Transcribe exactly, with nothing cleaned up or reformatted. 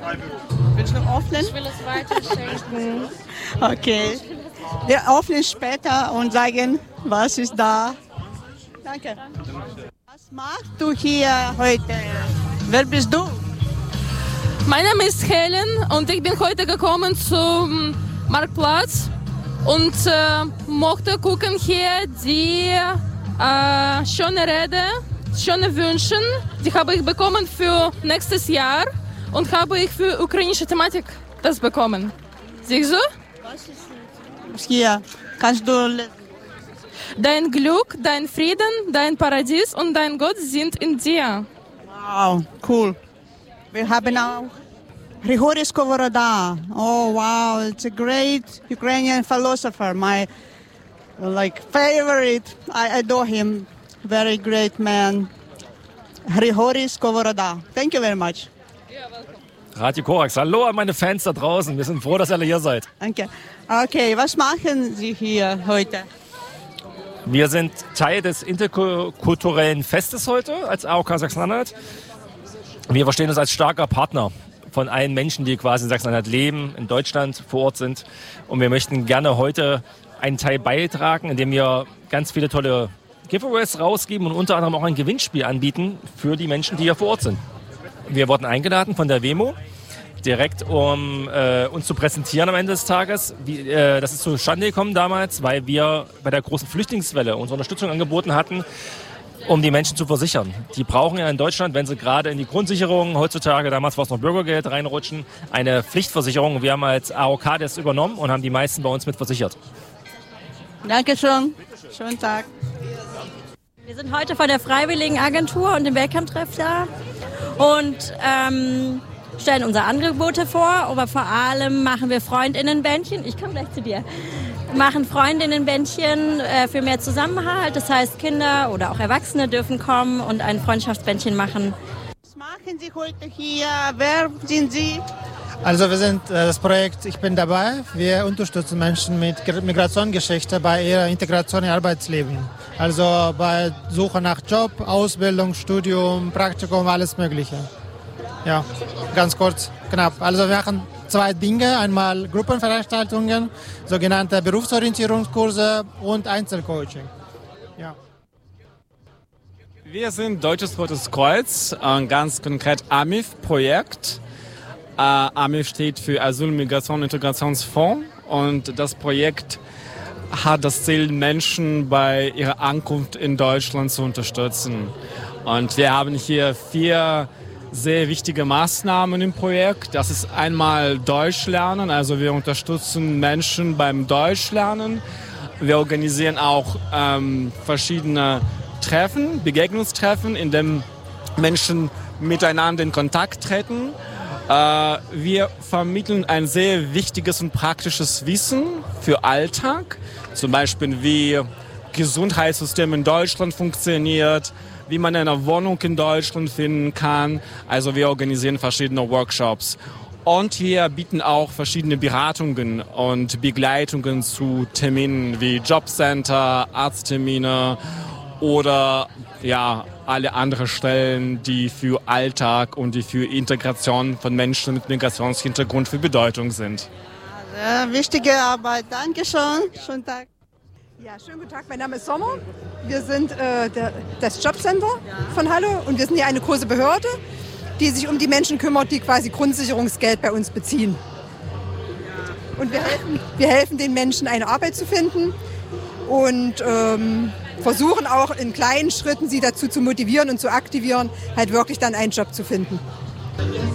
Willst du noch öffnen? Ich will es weiter schenken. Okay. Wir öffnen später und sagen, was ist da. Danke. Was machst du hier heute? Wer bist du? Mein Name ist Helen und ich bin heute gekommen zum Marktplatz und äh, möchte gucken hier die äh, schöne Rede, schöne Wünsche, die habe ich bekommen für nächstes Jahr und habe ich für ukrainische Thematik das bekommen. Siehst du? Hier, kannst du lesen? Dein Glück, dein Frieden, dein Paradies und dein Gott sind in dir. Wow, cool. Wir haben auch Grigory Skovoroda. Oh wow, it's a great Ukrainian philosopher. My like favorite. I adore him. Very great man. Grigory Skovoroda. Thank you very much. Radio Korax, hallo an meine Fans da draußen. Wir sind froh, dass ihr alle hier seid. Danke. Okay, was machen Sie hier heute? Wir sind Teil des interkulturellen Festes heute als A O K Sachsen-Anhalt. Wir verstehen uns als starker Partner von allen Menschen, die quasi in Sachsen-Anhalt leben, in Deutschland vor Ort sind. Und wir möchten gerne heute einen Teil beitragen, indem wir ganz viele tolle Giveaways rausgeben und unter anderem auch ein Gewinnspiel anbieten für die Menschen, die hier vor Ort sind. Wir wurden eingeladen von der W M O, direkt um äh, uns zu präsentieren am Ende des Tages. Wie, äh, das ist zustande gekommen damals, weil wir bei der großen Flüchtlingswelle unsere Unterstützung angeboten hatten, um die Menschen zu versichern. Die brauchen ja in Deutschland, wenn sie gerade in die Grundsicherung, heutzutage, damals war es noch Bürgergeld, reinrutschen, eine Pflichtversicherung. Wir haben als A O K das übernommen und haben die meisten bei uns mit versichert. Dankeschön. Schönen Tag. Wir sind heute von der Freiwilligenagentur und dem Welcome-Treff da und ähm, stellen unsere Angebote vor, aber vor allem machen wir Freundinnenbändchen. Ich komme gleich zu dir. Machen Freundinnenbändchen äh, für mehr Zusammenhalt. Das heißt, Kinder oder auch Erwachsene dürfen kommen und ein Freundschaftsbändchen machen. Was machen Sie heute hier? Wer sind Sie? Also wir sind äh, das Projekt Ich bin dabei. Wir unterstützen Menschen mit Migrationsgeschichte bei ihrer Integration im Arbeitsleben. Also bei Suche nach Job, Ausbildung, Studium, Praktikum, alles Mögliche. Ja, ganz kurz, knapp. Also wir machen zwei Dinge. Einmal Gruppenveranstaltungen, sogenannte Berufsorientierungskurse und Einzelcoaching. Ja. Wir sind Deutsches Rotes Kreuz, ganz konkret A M I F-Projekt. Äh, A M I F steht für Asyl, Migration und Integrationsfonds und das Projekt hat das Ziel, Menschen bei ihrer Ankunft in Deutschland zu unterstützen. Und wir haben hier vier sehr wichtige Maßnahmen im Projekt. Das ist einmal Deutsch lernen, also wir unterstützen Menschen beim Deutschlernen. Wir organisieren auch ähm, verschiedene Treffen, Begegnungstreffen, in denen Menschen miteinander in Kontakt treten. Äh, wir vermitteln ein sehr wichtiges und praktisches Wissen für Alltag, zum Beispiel wie Gesundheitssystem in Deutschland funktioniert, wie man eine Wohnung in Deutschland finden kann. Also wir organisieren verschiedene Workshops. Und wir bieten auch verschiedene Beratungen und Begleitungen zu Terminen wie Jobcenter, Arzttermine oder ja, alle anderen Stellen, die für Alltag und die für Integration von Menschen mit Migrationshintergrund für Bedeutung sind. Sehr wichtige Arbeit. Dankeschön. Schönen Tag. Ja, schönen guten Tag. Mein Name ist Sommer. Wir sind äh, der, das Jobcenter von Halle und wir sind hier eine große Behörde, die sich um die Menschen kümmert, die quasi Grundsicherungsgeld bei uns beziehen. Und wir helfen, wir helfen den Menschen, eine Arbeit zu finden und ähm, versuchen auch in kleinen Schritten, sie dazu zu motivieren und zu aktivieren, halt wirklich dann einen Job zu finden.